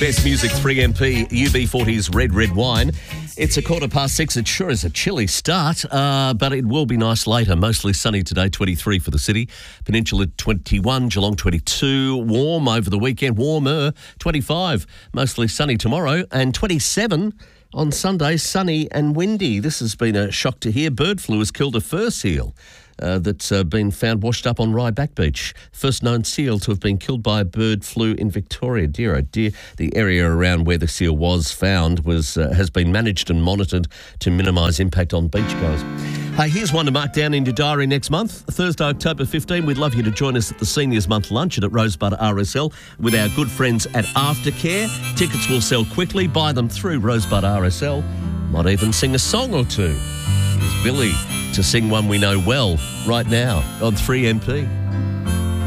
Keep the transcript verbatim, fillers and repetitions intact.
Best Music three M P, U B forty's Red Red Wine. It's a quarter past six. It sure is a chilly start, uh, but it will be nice later. Mostly sunny today, twenty-three for the city. Peninsula twenty-one, Geelong twenty-two. Warm over the weekend, warmer, twenty-five. Mostly sunny tomorrow, and twenty-seven on Sunday, sunny and windy. This has been a shock to hear. Bird flu has killed a fur seal uh, that's uh, been found washed up on Ryback Beach. First known seal to have been killed by a bird flu in Victoria. Dear oh dear. The area around where the seal was found was uh, has been managed and monitored to minimise impact on beachgoers. Hey, here's one to mark down in your diary next month. Thursday, October fifteenth, we'd love you to join us at the Seniors Month luncheon at Rosebud R S L with our good friends at Aftercare. Tickets will sell quickly. Buy them through Rosebud R S L. Might even sing a song or two. Here's Billy to sing one we know well right now on three M P.